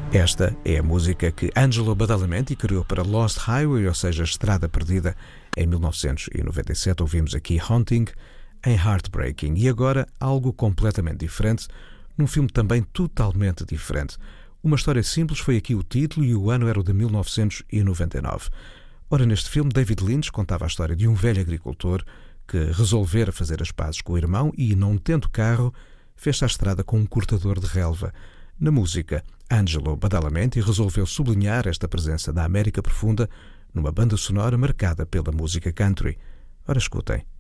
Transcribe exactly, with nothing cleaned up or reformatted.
Esta é a música que Angelo Badalamenti criou para Lost Highway, ou seja, Estrada Perdida, em mil novecentos e noventa e sete. Ouvimos aqui Haunting em Heartbreaking. E agora algo completamente diferente, num filme também totalmente diferente. Uma história simples foi aqui o título e o ano era o de mil novecentos e noventa e nove. Ora, neste filme, David Lynch contava a história de um velho agricultor que resolvera fazer as pazes com o irmão e, não tendo carro, fez-se à estrada com um cortador de relva. Na música, Angelo Badalamenti resolveu sublinhar esta presença da América Profunda numa banda sonora marcada pela música country. Ora, escutem.